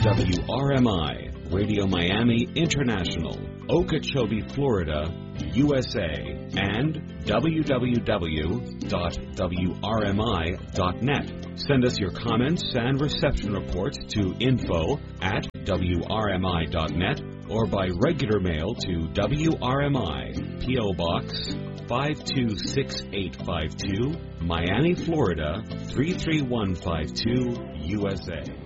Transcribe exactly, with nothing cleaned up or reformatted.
W R M I, Radio Miami International, Okeechobee, Florida, U S A, and w w w dot w r m i dot net. Send us your comments and reception reports to info at w r m i dot net or by regular mail to W R M I, P O. Box five two six eight five two, Miami, Florida three three one five two, U S A.